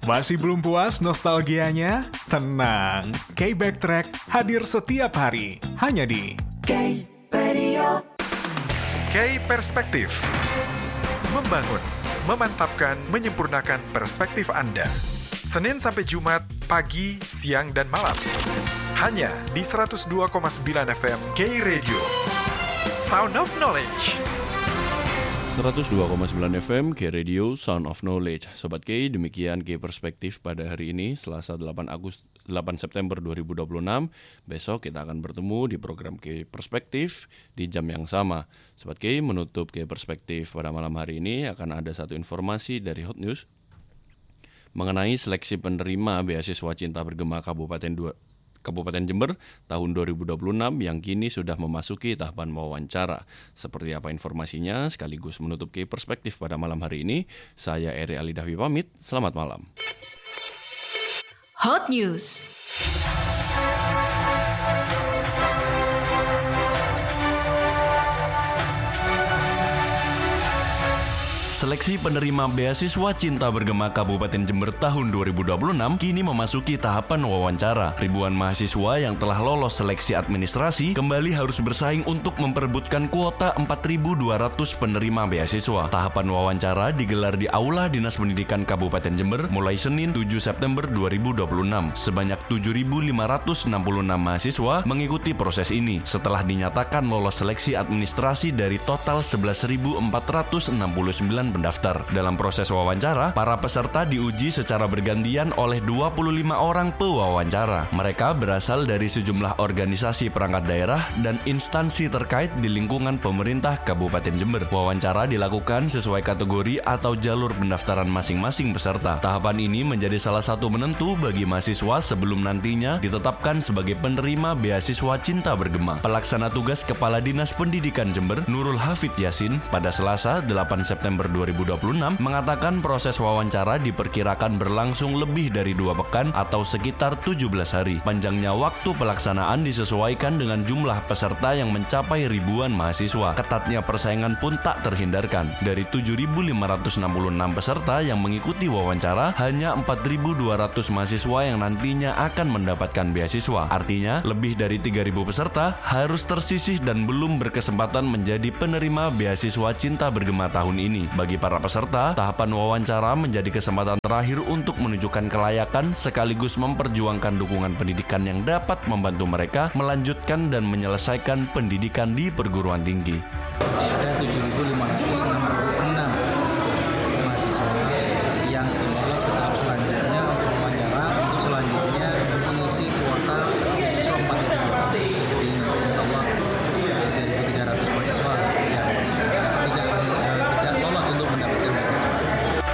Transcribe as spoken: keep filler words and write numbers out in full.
Masih belum puas nostalgianya? Tenang, K-Backtrack hadir setiap hari, hanya di K-Radio. K-Perspektif. Membangun, memantapkan, menyempurnakan perspektif Anda. Senin sampai Jumat, pagi, siang, dan malam. Hanya di seratus dua koma sembilan F M K-Radio. Sound of Knowledge. seratus dua koma sembilan F M K-Radio Sound of Knowledge. Sobat K, demikian K-Perspektif pada hari ini, Selasa delapan September dua ribu dua puluh enam. Besok kita akan bertemu di program K-Perspektif di jam yang sama. Sobat K, menutup K-Perspektif pada malam hari ini akan ada satu informasi dari Hot News mengenai seleksi penerima beasiswa Cinta Bergema Kabupaten dua Kabupaten Jember tahun dua ribu dua puluh enam yang kini sudah memasuki tahapan wawancara. Seperti apa informasinya sekaligus menutup K-Perspektif pada malam hari ini, saya Eri Alidavi pamit, selamat malam. Hot News. Seleksi penerima beasiswa Cinta Bergema Kabupaten Jember tahun dua ribu dua puluh enam kini memasuki tahapan wawancara. Ribuan mahasiswa yang telah lolos seleksi administrasi kembali harus bersaing untuk memperebutkan kuota empat ribu dua ratus penerima beasiswa. Tahapan wawancara digelar di Aula Dinas Pendidikan Kabupaten Jember mulai Senin tujuh September dua ribu dua puluh enam. Sebanyak tujuh ribu lima ratus enam puluh enam mahasiswa mengikuti proses ini setelah dinyatakan lolos seleksi administrasi dari total sebelas ribu empat ratus enam puluh sembilan pendaftar. Dalam proses wawancara, para peserta diuji secara bergantian oleh dua puluh lima orang pewawancara. Mereka berasal dari sejumlah organisasi perangkat daerah dan instansi terkait di lingkungan pemerintah Kabupaten Jember. Wawancara dilakukan sesuai kategori atau jalur pendaftaran masing-masing peserta. Tahapan ini menjadi salah satu menentu bagi mahasiswa sebelum nantinya ditetapkan sebagai penerima beasiswa Cinta Bergema. Pelaksana tugas Kepala Dinas Pendidikan Jember, Nurul Hafid Yasin, pada Selasa delapan September dua ribu dua puluh enam mengatakan proses wawancara diperkirakan berlangsung lebih dari dua pekan atau sekitar tujuh belas hari. Panjangnya waktu pelaksanaan disesuaikan dengan jumlah peserta yang mencapai ribuan mahasiswa. Ketatnya persaingan pun tak terhindarkan. Dari tujuh ribu lima ratus enam puluh enam peserta yang mengikuti wawancara, hanya empat ribu dua ratus mahasiswa yang nantinya akan mendapatkan beasiswa. Artinya, lebih dari tiga ribu peserta harus tersisih dan belum berkesempatan menjadi penerima beasiswa Cinta Bergema tahun ini. Bagi para peserta, tahapan wawancara menjadi kesempatan terakhir untuk menunjukkan kelayakan sekaligus memperjuangkan dukungan pendidikan yang dapat membantu mereka melanjutkan dan menyelesaikan pendidikan di perguruan tinggi. Ada tujuh ribu lima ratus